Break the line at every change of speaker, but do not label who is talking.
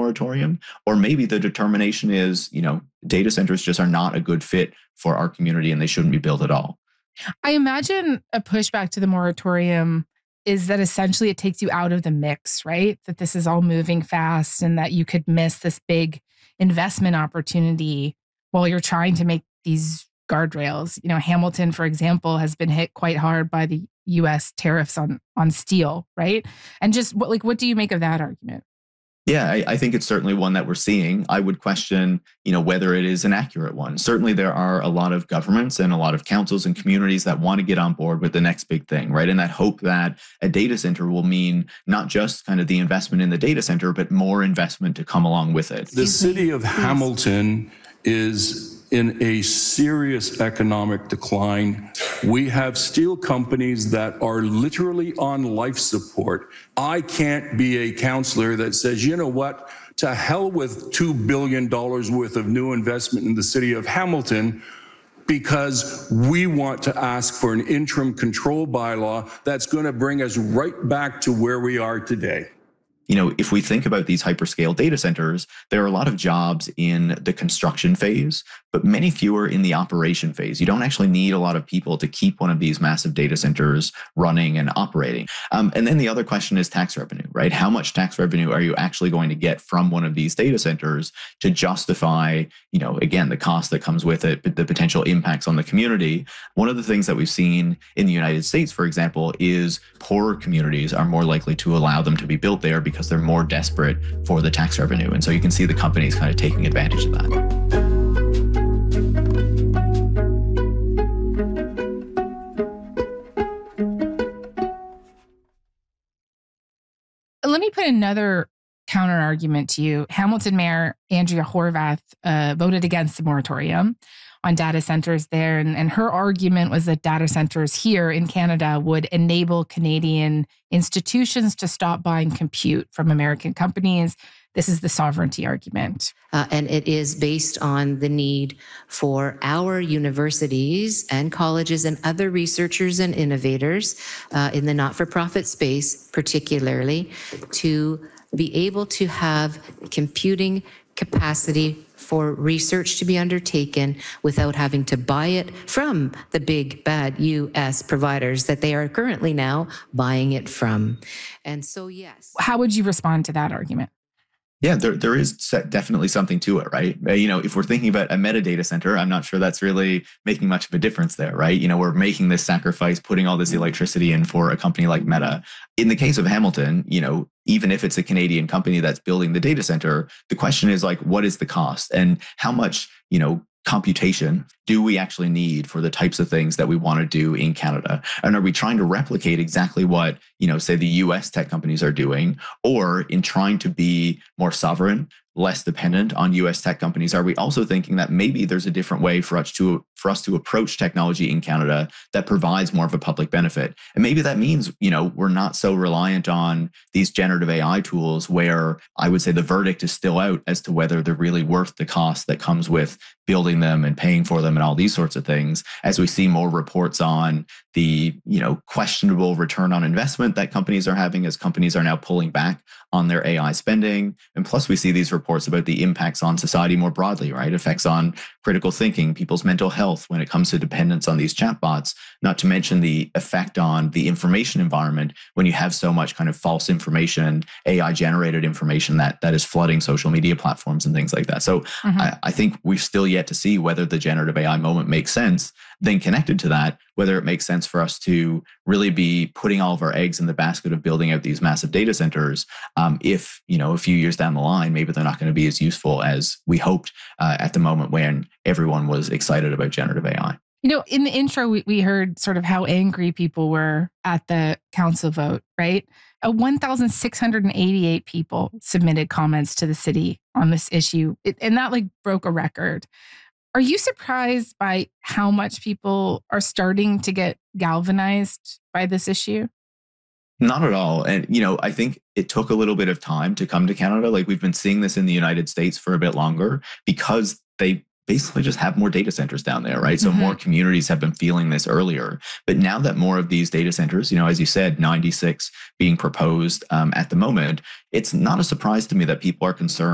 moratorium, or maybe the determination is, data centers just are not a good fit for our community and they shouldn't be built at all.
I imagine a pushback to the moratorium is that essentially it takes you out of the mix, right? That this is all moving fast and that you could miss this big investment opportunity while you're trying to make these guardrails. Hamilton, for example, has been hit quite hard by the US tariffs on steel, right? And just what do you make of that argument?
Yeah, I think it's certainly one that we're seeing. I would question, whether it is an accurate one. Certainly, there are a lot of governments and a lot of councils and communities that want to get on board with the next big thing, right? And that hope that a data center will mean not just kind of the investment in the data center, but more investment to come along with it.
The city of Hamilton is in a serious economic decline. We have steel companies that are literally on life support. I can't be a councillor that says, you know what, to hell with $2 billion worth of new investment in the city of Hamilton, because we want to ask for an interim control bylaw that's going to bring us right back to where we are today.
If we think about these hyperscale data centers, there are a lot of jobs in the construction phase, but many fewer in the operation phase. You don't actually need a lot of people to keep one of these massive data centers running and operating. And then the other question is tax revenue, right? How much tax revenue are you actually going to get from one of these data centers to justify, again, the cost that comes with it, but the potential impacts on the community? One of the things that we've seen in the United States, for example, is poorer communities are more likely to allow them to be built there because they're more desperate for the tax revenue. And so you can see the companies kind of taking advantage of that.
Let me put another counter argument to you. Hamilton Mayor Andrea Horwath voted against the moratorium on data centers there. And her argument was that data centers here in Canada would enable Canadian institutions to stop buying compute from American companies. This is the sovereignty argument.
And it is based on the need for our universities and colleges and other researchers and innovators in the not-for-profit space, particularly, to be able to have computing capacity for research to be undertaken without having to buy it from the big bad US providers that they are currently now buying it from. And so, yes.
How would you respond to that argument?
Yeah, there is definitely something to it, right? If we're thinking about a metadata center, I'm not sure that's really making much of a difference there, right? We're making this sacrifice, putting all this electricity in for a company like Meta. In the case of Hamilton, even if it's a Canadian company that's building the data center, the question is what is the cost and how much, computation do we actually need for the types of things that we want to do in Canada? And are we trying to replicate exactly what, say the US tech companies are doing, or in trying to be more sovereign, less dependent on US tech companies, are we also thinking that maybe there's a different way for us to approach technology in Canada that provides more of a public benefit? And maybe that means, we're not so reliant on these generative AI tools where I would say the verdict is still out as to whether they're really worth the cost that comes with building them and paying for them and all these sorts of things, as we see more reports on the, questionable return on investment that companies are having as companies are now pulling back on their AI spending. And plus we see these reports about the impacts on society more broadly, right? Effects on critical thinking, people's mental health when it comes to dependence on these chatbots, not to mention the effect on the information environment when you have so much kind of false information, AI generated information that is flooding social media platforms and things like that. So I think we've still yet to see whether the generative AI moment makes sense. Then connected to that, whether it makes sense for us to really be putting all of our eggs in the basket of building out these massive data centers, if, a few years down the line, maybe they're not going to be as useful as we hoped at the moment when everyone was excited about generative AI.
In the intro, we heard sort of how angry people were at the council vote, right? 1,688 people submitted comments to the city on this issue, and that broke a record. Are you surprised by how much people are starting to get galvanized by this issue?
Not at all. And, I think it took a little bit of time to come to Canada. We've been seeing this in the United States for a bit longer because they basically just have more data centers down there, right? So more communities have been feeling this earlier. But now that more of these data centers, as you said, 96 being proposed at the moment, it's not a surprise to me that people are concerned